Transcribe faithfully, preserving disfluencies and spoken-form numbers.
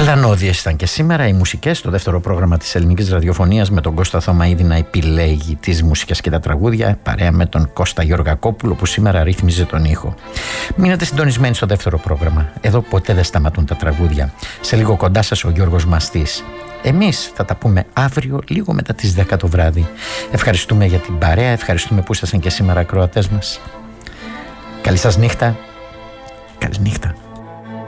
Βελανώδιες ήταν και σήμερα οι μουσικές στο δεύτερο πρόγραμμα της ελληνικής ραδιοφωνίας, με τον Κώστα Θωμαίδη να επιλέγει τις μουσικές και τα τραγούδια, παρέα με τον Κώστα Γεωργακόπουλο που σήμερα ρύθμιζε τον ήχο. Μείνετε συντονισμένοι στο δεύτερο πρόγραμμα. Εδώ ποτέ δεν σταματούν τα τραγούδια. Σε λίγο κοντά σας ο Γιώργος Μαστής. Εμείς θα τα πούμε αύριο λίγο μετά τις δέκα το βράδυ. Ευχαριστούμε για την παρέα, ευχαριστούμε που ήσασταν και σήμερα ακροατές μας. Καλή σας νύχτα. Καλή νύχτα.